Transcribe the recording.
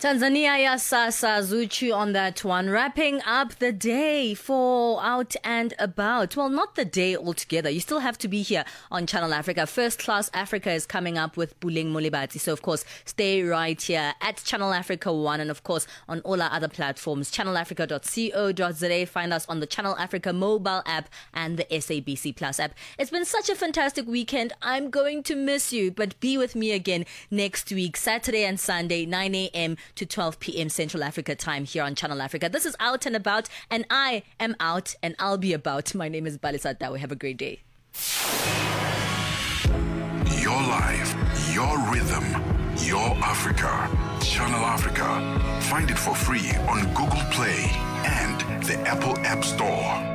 Tanzania ya Sasa Zuchu on that one, wrapping up the day for Out and About. Well, not the day altogether. You still have to be here on Channel Africa. First Class Africa is coming up with Buleng Molibati. So, of course, stay right here at Channel Africa 1 and, of course, on all our other platforms. channelafrica.co.za. Find us on the Channel Africa mobile app and the SABC Plus app. It's been such a fantastic weekend. I'm going to miss you, but be with me again next week, Saturday and Sunday, 9 a.m. to 12 p.m. Central Africa time here on Channel Africa. This is Out and About, and I am out and I'll be about. My name is Balisat Dawe. Have a great day. Your life, your rhythm, your Africa. Channel Africa. Find it for free on Google Play and the Apple App Store.